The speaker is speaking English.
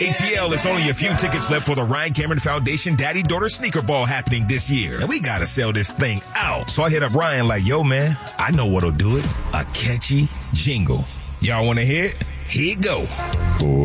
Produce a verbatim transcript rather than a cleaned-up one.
A T L, it's only a few tickets left for the Ryan Cameron Foundation Daddy-Daughter Sneaker Ball happening this year. And we gotta sell this thing out. So I hit up Ryan like, yo, man, I know what'll do it. A catchy jingle. Y'all wanna hear it? Here you go. Cool.